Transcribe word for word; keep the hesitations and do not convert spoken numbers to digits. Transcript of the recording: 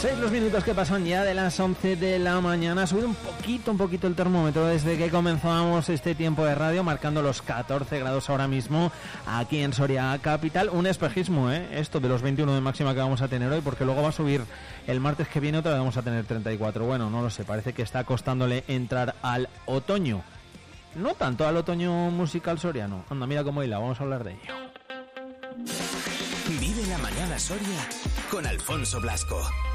Seis los minutos que pasan ya de las once de la mañana. Ha subido un poquito, un poquito el termómetro desde que comenzamos este tiempo de radio, marcando los catorce grados ahora mismo aquí en Soria Capital. Un espejismo, ¿eh? Esto de los veintiuno de máxima que vamos a tener hoy, porque luego va a subir el martes que viene, otra vez vamos a tener treinta y cuatro. Bueno, no lo sé, parece que está costándole entrar al otoño. No tanto al otoño musical soriano. Anda, mira cómo hila, vamos a hablar de ello. Vive la mañana Soria con Alfonso Blasco.